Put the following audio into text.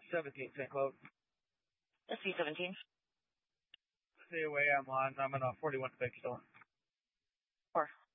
17, St. Cloud. SC-17. Stay away, I'm on 41 thick still. 4.